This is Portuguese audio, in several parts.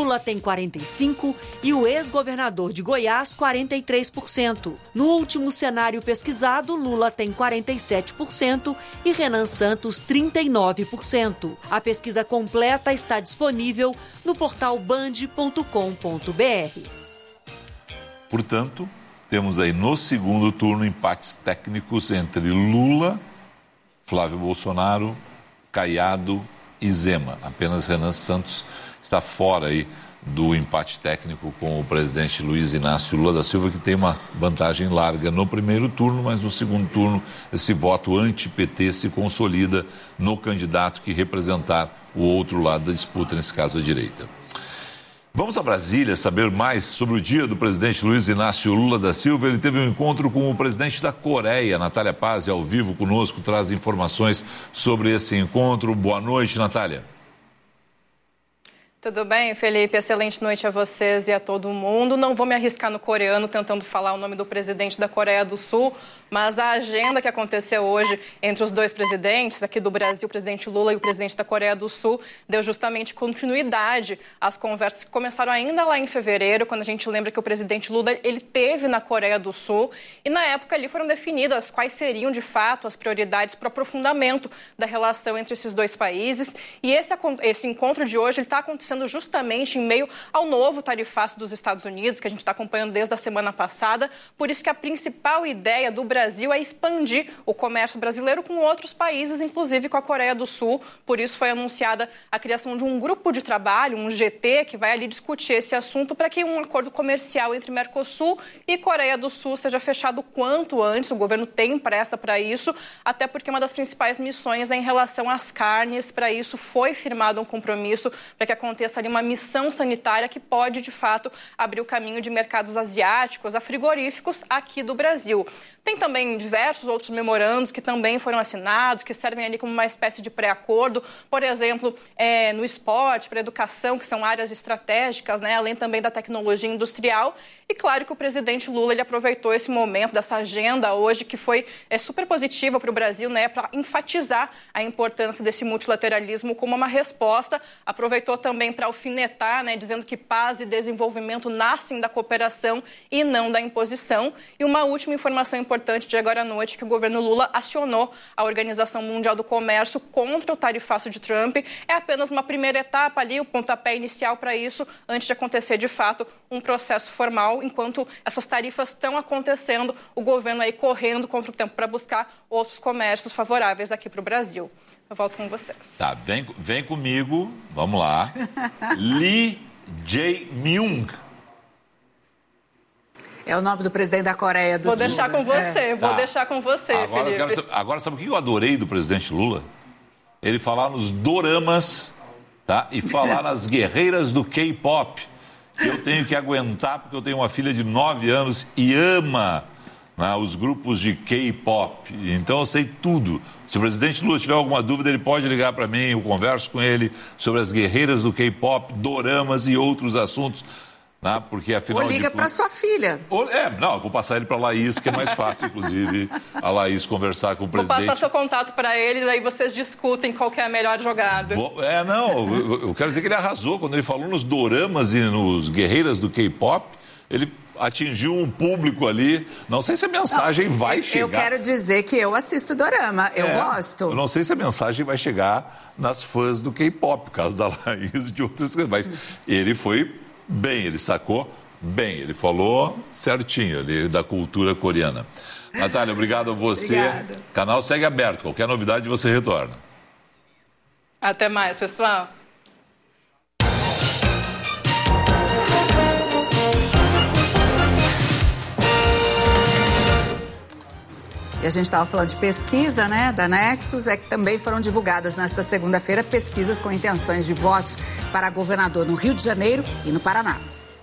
Lula tem 45% e o ex-governador de Goiás, 43%. No último cenário pesquisado, Lula tem 47% e Renan Santos, 39%. A pesquisa completa está disponível no portal band.com.br. Portanto, temos aí no segundo turno empates técnicos entre Lula, Flávio Bolsonaro, Caiado e Zema. Apenas Renan Santos está fora aí do empate técnico com o presidente Luiz Inácio Lula da Silva, que tem uma vantagem larga no primeiro turno, mas no segundo turno esse voto anti-PT se consolida no candidato que representar o outro lado da disputa, nesse caso a direita. Vamos a Brasília saber mais sobre o dia do presidente Luiz Inácio Lula da Silva. Ele teve um encontro com o presidente da Coreia, Natália Paz, ao vivo conosco, traz informações sobre esse encontro. Boa noite, Natália. Tudo bem, Felipe? Excelente noite a vocês e a todo mundo. Não vou me arriscar no coreano tentando falar o nome do presidente da Coreia do Sul, mas a agenda que aconteceu hoje entre os dois presidentes, aqui do Brasil, o presidente Lula e o presidente da Coreia do Sul, deu justamente continuidade às conversas que começaram ainda lá em fevereiro, quando a gente lembra que o presidente Lula ele teve na Coreia do Sul e na época ali foram definidas quais seriam de fato as prioridades para o aprofundamento da relação entre esses dois países. E esse encontro de hoje está acontecendo justamente em meio ao novo tarifaço dos Estados Unidos, que a gente está acompanhando desde a semana passada. Por isso que a principal ideia do Brasil é expandir o comércio brasileiro com outros países, inclusive com a Coreia do Sul. Por isso foi anunciada a criação de um grupo de trabalho, um GT, que vai ali discutir esse assunto para que um acordo comercial entre Mercosul e Coreia do Sul seja fechado quanto antes. O governo tem pressa para isso, até porque uma das principais missões é em relação às carnes. Para isso foi firmado um compromisso para que aconteça ali uma missão sanitária que pode, de fato, abrir o caminho de mercados asiáticos a frigoríficos aqui do Brasil. Tem também diversos outros memorandos que também foram assinados, que servem ali como uma espécie de pré-acordo, por exemplo, no esporte, para a educação, que são áreas estratégicas, né, além também da tecnologia industrial. E claro que o presidente Lula ele aproveitou esse momento dessa agenda hoje, que foi super positiva para o Brasil, né, para enfatizar a importância desse multilateralismo como uma resposta. Aproveitou também para alfinetar, né, dizendo que paz e desenvolvimento nascem da cooperação e não da imposição. E uma última informação importante de agora à noite, que o governo Lula acionou a Organização Mundial do Comércio contra o tarifaço de Trump. É apenas uma primeira etapa ali, o pontapé inicial para isso, antes de acontecer de fato um processo formal. Enquanto essas tarifas estão acontecendo, o governo aí correndo contra o tempo para buscar outros comércios favoráveis aqui para o Brasil. Eu volto com vocês. Tá, vem comigo, vamos lá. Lee Jae-myung. É o nome do presidente da Coreia do Sul. Vou deixar com você, Felipe. Agora, sabe o que eu adorei do presidente Lula? Ele falar nos doramas, tá? E falar nas guerreiras do K-pop. Eu tenho que aguentar, porque eu tenho uma filha de 9 anos e ama, né, os grupos de K-pop. Então eu sei tudo. Se o presidente Lula tiver alguma dúvida, ele pode ligar para mim, eu converso com ele sobre as guerreiras do K-pop, doramas e outros assuntos. Né, porque, afinal, ou liga para sua filha. Não, eu vou passar ele para a Laís, que é mais fácil, inclusive, a Laís conversar com o presidente. Vou passar seu contato para ele, daí vocês discutem qual que é a melhor jogada. Eu quero dizer que ele arrasou. Quando ele falou nos doramas e nos guerreiras do K-pop, ele atingiu um público ali. Não sei se a mensagem vai chegar. Eu quero dizer que eu assisto dorama, eu gosto. Eu não sei se a mensagem vai chegar nas fãs do K-pop, por causa da Laís e de outras coisas, mas ele foi bem, ele sacou bem, ele falou certinho ali da cultura coreana. Natália, obrigado a você. Obrigada. O canal segue aberto, qualquer novidade você retorna. Até mais, pessoal. E a gente estava falando de pesquisa, né, da Nexus, que também foram divulgadas nesta segunda-feira pesquisas com intenções de votos para governador no Rio de Janeiro e no Paraná.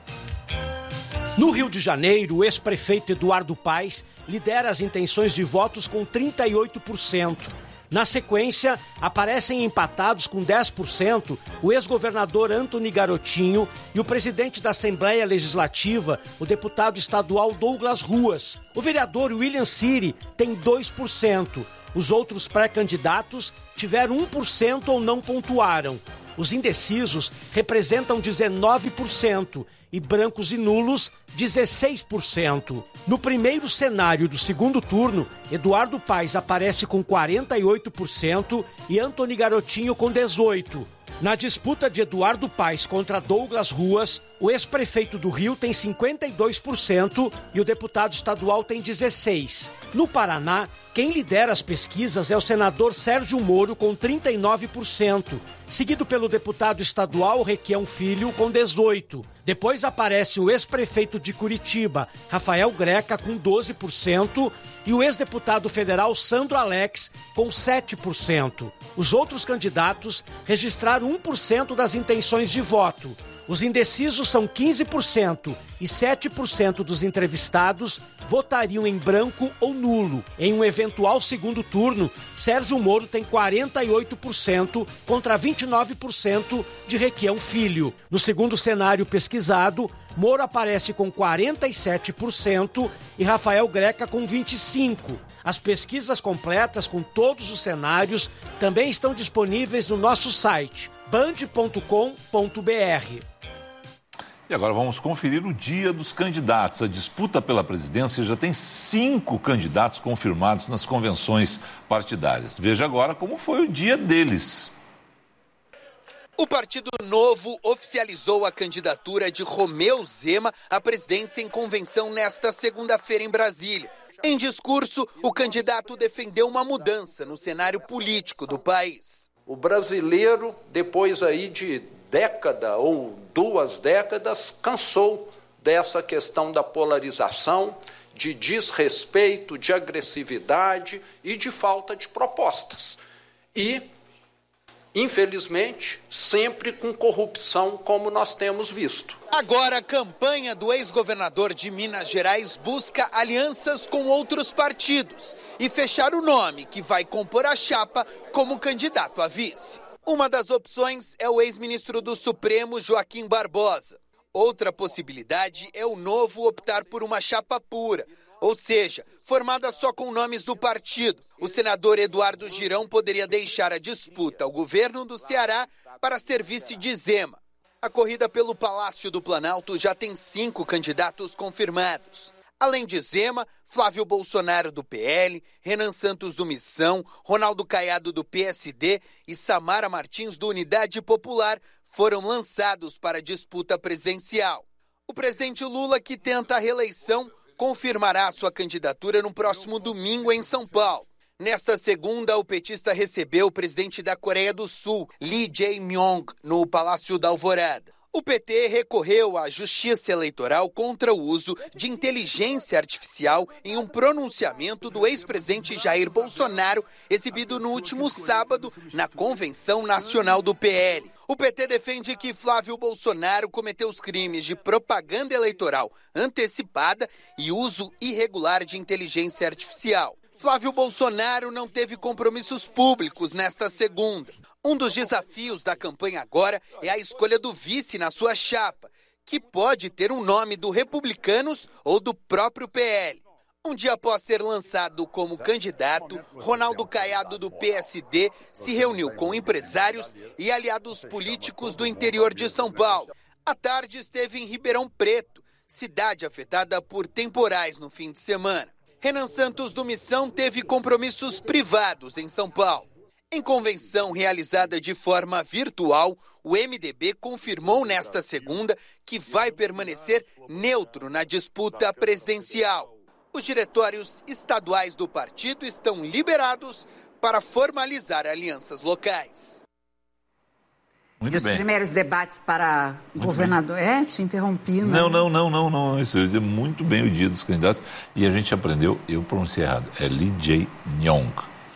No Rio de Janeiro, o ex-prefeito Eduardo Paes lidera as intenções de votos com 38%. Na sequência, aparecem empatados com 10% o ex-governador Antony Garotinho e o presidente da Assembleia Legislativa, o deputado estadual Douglas Ruas. O vereador William Siri tem 2%. Os outros pré-candidatos tiveram 1% ou não pontuaram. Os indecisos representam 19% e brancos e nulos 16%. No primeiro cenário do segundo turno, Eduardo Paes aparece com 48% e Antony Garotinho com 18%. Na disputa de Eduardo Paes contra Douglas Ruas, o ex-prefeito do Rio tem 52% e o deputado estadual tem 16%. No Paraná, quem lidera as pesquisas é o senador Sérgio Moro com 39%, seguido pelo deputado estadual Requião Filho com 18%. Depois aparece o ex-prefeito de Curitiba, Rafael Greca, com 12%, e o ex-deputado federal Sandro Alex, com 7%. Os outros candidatos registraram 1% das intenções de voto. Os indecisos são 15% e 7% dos entrevistados votariam em branco ou nulo. Em um eventual segundo turno, Sérgio Moro tem 48% contra 29% de Requião Filho. No segundo cenário pesquisado, Moro aparece com 47% e Rafael Greca com 25%. As pesquisas completas com todos os cenários também estão disponíveis no nosso site, band.com.br. E agora vamos conferir o dia dos candidatos. A disputa pela presidência já tem 5 candidatos confirmados nas convenções partidárias. Veja agora como foi o dia deles. O Partido Novo oficializou a candidatura de Romeu Zema à presidência em convenção nesta segunda-feira em Brasília. Em discurso, o candidato defendeu uma mudança no cenário político do país. O brasileiro, depois aí de década ou 2 décadas, cansou dessa questão da polarização, de desrespeito, de agressividade e de falta de propostas. E, infelizmente, sempre com corrupção, como nós temos visto. Agora, a campanha do ex-governador de Minas Gerais busca alianças com outros partidos e fechar o nome que vai compor a chapa como candidato a vice. Uma das opções é o ex-ministro do Supremo, Joaquim Barbosa. Outra possibilidade é o Novo optar por uma chapa pura, ou seja, formada só com nomes do partido. O senador Eduardo Girão poderia deixar a disputa ao governo do Ceará para ser vice de Zema. A corrida pelo Palácio do Planalto já tem 5 candidatos confirmados. Além de Zema, Flávio Bolsonaro do PL, Renan Santos do Missão, Ronaldo Caiado do PSD e Samara Martins do Unidade Popular foram lançados para a disputa presidencial. O presidente Lula, que tenta a reeleição, confirmará sua candidatura no próximo domingo em São Paulo. Nesta segunda, o petista recebeu o presidente da Coreia do Sul, Lee Jae-myung, no Palácio da Alvorada. O PT recorreu à Justiça Eleitoral contra o uso de inteligência artificial em um pronunciamento do ex-presidente Jair Bolsonaro, exibido no último sábado na Convenção Nacional do PL. O PT defende que Flávio Bolsonaro cometeu os crimes de propaganda eleitoral antecipada e uso irregular de inteligência artificial. Flávio Bolsonaro não teve compromissos públicos nesta segunda. Um dos desafios da campanha agora é a escolha do vice na sua chapa, que pode ter um nome do Republicanos ou do próprio PL. Um dia após ser lançado como candidato, Ronaldo Caiado do PSD se reuniu com empresários e aliados políticos do interior de São Paulo. À tarde esteve em Ribeirão Preto, cidade afetada por temporais no fim de semana. Renan Santos do Missão teve compromissos privados em São Paulo. Em convenção realizada de forma virtual, o MDB confirmou nesta segunda que vai permanecer neutro na disputa presidencial. Os diretórios estaduais do partido estão liberados para formalizar alianças locais. Muito e os primeiros debates para governador... Te interrompi, né? Não. Isso eu ia dizer muito bem o dia dos candidatos. E a gente aprendeu, eu pronunciei errado. É Lee Jae-myung.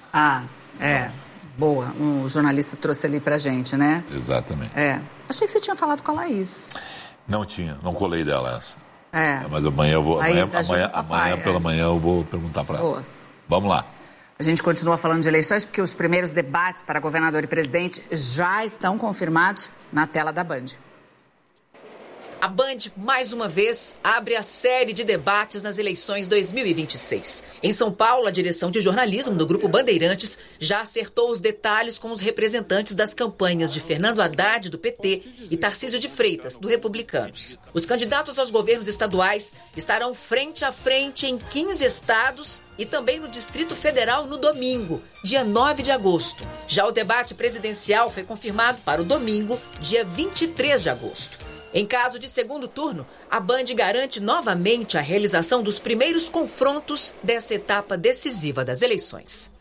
Boa. Um jornalista trouxe ali pra gente, né? Exatamente. Achei que você tinha falado com a Laís. Não tinha, não colei dela essa. Mas amanhã eu vou... Amanhã pela manhã eu vou perguntar para ela. Vamos lá. A gente continua falando de eleições porque os primeiros debates para governador e presidente já estão confirmados na tela da Band. A Band, mais uma vez, abre a série de debates nas eleições 2026. Em São Paulo, a direção de jornalismo do Grupo Bandeirantes já acertou os detalhes com os representantes das campanhas de Fernando Haddad, do PT, e Tarcísio de Freitas, do Republicanos. Os candidatos aos governos estaduais estarão frente a frente em 15 estados e também no Distrito Federal no domingo, dia 9 de agosto. Já o debate presidencial foi confirmado para o domingo, dia 23 de agosto. Em caso de segundo turno, a Band garante novamente a realização dos primeiros confrontos dessa etapa decisiva das eleições.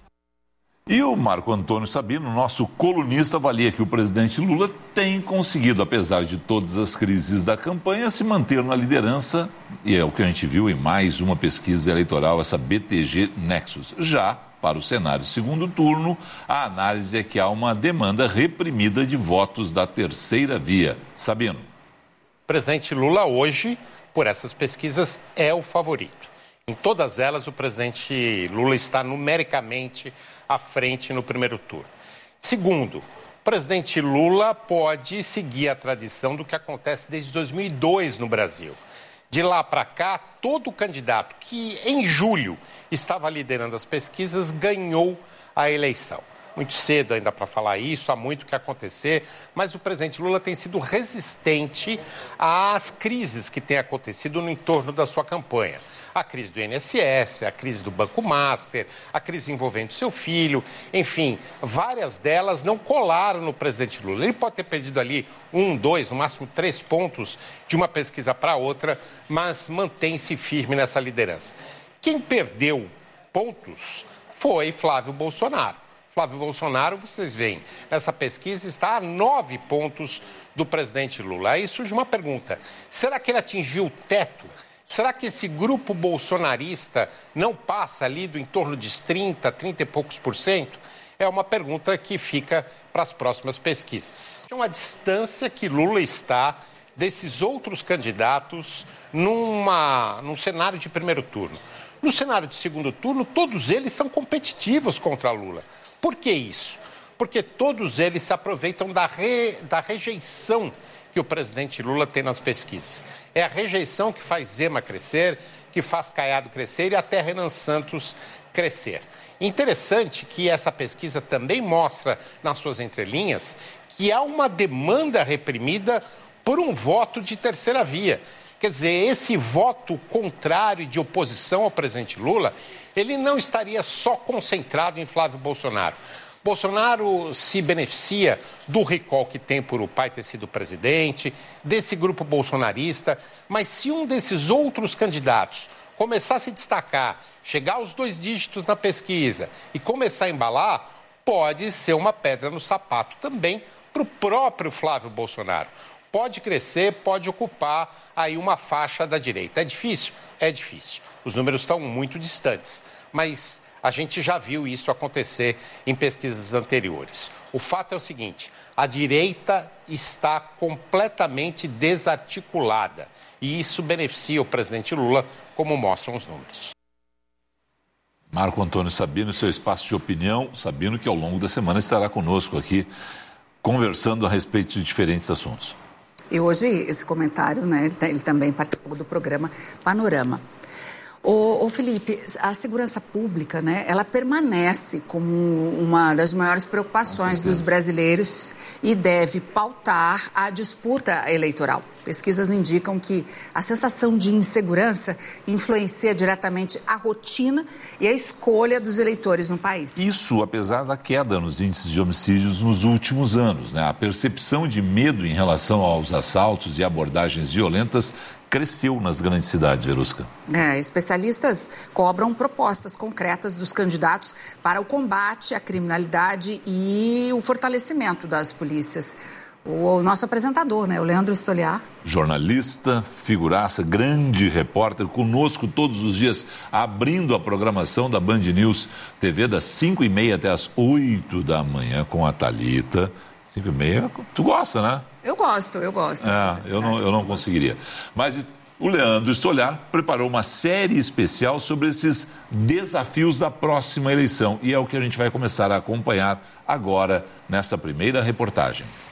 E o Marco Antônio Sabino, nosso colunista, avalia que o presidente Lula tem conseguido, apesar de todas as crises da campanha, se manter na liderança, e é o que a gente viu em mais uma pesquisa eleitoral, essa BTG Nexus. Já para o cenário segundo turno, a análise é que há uma demanda reprimida de votos da terceira via. Sabino. O presidente Lula hoje, por essas pesquisas, é o favorito. Em todas elas, o presidente Lula está numericamente à frente no primeiro turno. Segundo, o presidente Lula pode seguir a tradição do que acontece desde 2002 no Brasil. De lá para cá, todo candidato que em julho estava liderando as pesquisas ganhou a eleição. Muito cedo ainda para falar isso, há muito que acontecer, mas o presidente Lula tem sido resistente às crises que têm acontecido no entorno da sua campanha. A crise do INSS, a crise do Banco Master, a crise envolvendo seu filho, enfim, várias delas não colaram no presidente Lula. Ele pode ter perdido ali 1, 2, no máximo 3 pontos de uma pesquisa para outra, mas mantém-se firme nessa liderança. Quem perdeu pontos foi Flávio Bolsonaro. Flávio Bolsonaro, vocês veem, essa pesquisa está a 9 pontos do presidente Lula. Aí surge uma pergunta, será que ele atingiu o teto? Será que esse grupo bolsonarista não passa ali do entorno de 30 e poucos %? É uma pergunta que fica para as próximas pesquisas. É uma distância que Lula está desses outros candidatos num cenário de primeiro turno. No cenário de segundo turno, todos eles são competitivos contra Lula. Por que isso? Porque todos eles se aproveitam da rejeição que o presidente Lula tem nas pesquisas. É a rejeição que faz Zema crescer, que faz Caiado crescer e até Renan Santos crescer. Interessante que essa pesquisa também mostra, nas suas entrelinhas, que há uma demanda reprimida por um voto de terceira via. Quer dizer, esse voto contrário de oposição ao presidente Lula, ele não estaria só concentrado em Flávio Bolsonaro. Bolsonaro se beneficia do recall que tem por o pai ter sido presidente, desse grupo bolsonarista, mas se um desses outros candidatos começar a se destacar, chegar aos 2 dígitos na pesquisa e começar a embalar, pode ser uma pedra no sapato também para o próprio Flávio Bolsonaro. Pode crescer, pode ocupar aí uma faixa da direita. É difícil? É difícil. Os números estão muito distantes, mas a gente já viu isso acontecer em pesquisas anteriores. O fato é o seguinte, a direita está completamente desarticulada e isso beneficia o presidente Lula, como mostram os números. Marco Antônio Sabino, seu espaço de opinião. Sabino que ao longo da semana estará conosco aqui, conversando a respeito de diferentes assuntos. E hoje esse comentário, né, ele também participou do programa Panorama. Ô Felipe, a segurança pública, né, ela permanece como uma das maiores preocupações dos brasileiros e deve pautar a disputa eleitoral. Pesquisas indicam que a sensação de insegurança influencia diretamente a rotina e a escolha dos eleitores no país. Isso apesar da queda nos índices de homicídios nos últimos anos, né? A percepção de medo em relação aos assaltos e abordagens violentas cresceu nas grandes cidades, Verusca. Especialistas cobram propostas concretas dos candidatos para o combate à criminalidade e o fortalecimento das polícias. O nosso apresentador, né, o Leandro Stoliar. Jornalista, figuraça, grande repórter, conosco todos os dias, abrindo a programação da Band News TV das 5h30 até as 8 da manhã com a Thalita. 5h30, tu gosta, né? Eu gosto. Eu não conseguiria. Mas o Leandro Stoliar preparou uma série especial sobre esses desafios da próxima eleição. E é o que a gente vai começar a acompanhar agora nessa primeira reportagem.